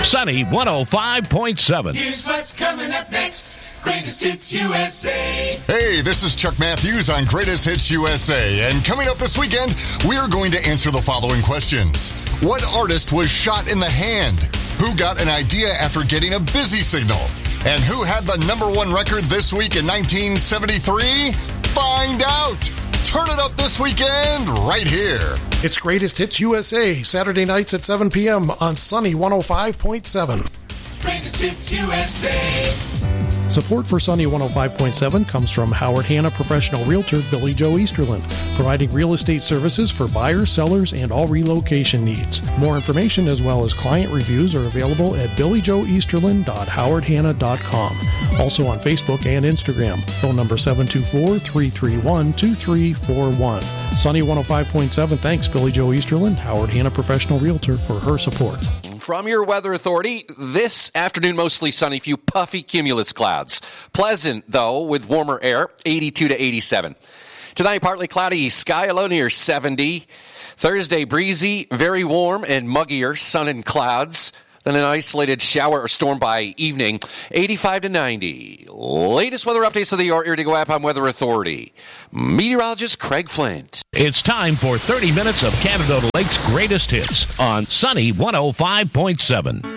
Sunny 105.7. Here's what's coming up next. Greatest Hits USA. Hey, this is Chuck Matthews on Greatest Hits USA. And coming up this weekend, we are going to answer the following questions. What artist was shot in the hand? Who got an idea after getting a busy signal? And who had the #1 record this week in 1973? Find out! Turn it up this weekend right here. It's Greatest Hits USA, Saturday nights at 7 p.m. on Sunny 105.7. Greatest Hits USA. Support for Sunny 105.7 comes from Howard Hanna Professional Realtor Billy Joe Easterland, providing real estate services for buyers, sellers, and all relocation needs. More information as well as client reviews are available at billyjoeeasterland.howardhanna.com. Also on Facebook and Instagram. Phone number 724-331-2341. Sunny 105.7 thanks Billy Joe Easterland, Howard Hanna Professional Realtor, for her support. From your Weather Authority, this afternoon mostly sunny, few puffy cumulus clouds. Pleasant, though, with warmer air, 82 to 87. Tonight, partly cloudy, sky low near 70. Thursday, breezy, very warm and muggier, sun and clouds. Then an isolated shower or storm by evening, 85 to 90. Latest weather updates of the Irtigo app on Weather Authority. Meteorologist Craig Flint. It's time for 30 minutes of Canada Lake's greatest hits on Sunny 105.7.